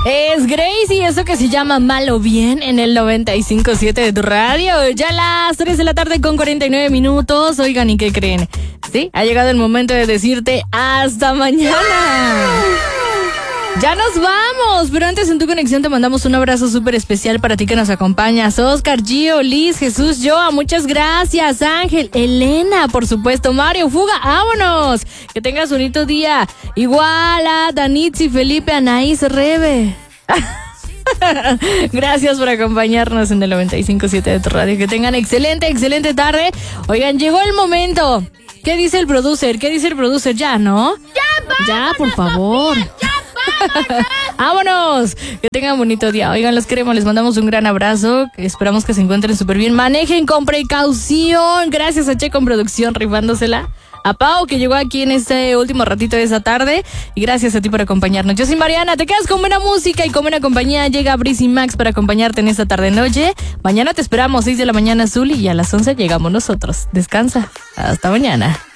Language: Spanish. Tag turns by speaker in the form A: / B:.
A: Es Gracie y eso que se llama Mal o Bien en el 95.7 de tu radio. Ya a las 3 de la tarde con 49 minutos. Oigan, ¿y qué creen? Sí, ha llegado el momento de decirte hasta mañana. Ya nos vamos, pero antes en tu conexión te mandamos un abrazo súper especial para ti que nos acompañas. Oscar, Gio, Liz, Jesús, Joa, muchas gracias. Ángel, Elena, por supuesto, Mario, Fuga, vámonos. Que tengas un bonito día. Igual a Danitzi, Felipe, Anaís, Rebe. Gracias por acompañarnos en el 95.7 de tu radio. Que tengan excelente tarde. Oigan, llegó el momento. ¿Qué dice el producer? Ya, ¿no? Ya, por favor. ¡Vámonos! Que tengan bonito día. Oigan, los queremos, les mandamos un gran abrazo. Esperamos que se encuentren súper bien. Manejen con precaución. Gracias a Che con producción, rifándosela. A Pau, que llegó aquí en este último ratito de esa tarde. Y gracias a ti por acompañarnos. Yo soy Mariana, te quedas con buena música y con buena compañía. Llega Breezy Max para acompañarte en esta tarde-noche. Mañana te esperamos, 6 de la mañana, Zuli, y a las 11 llegamos nosotros. Descansa. Hasta mañana.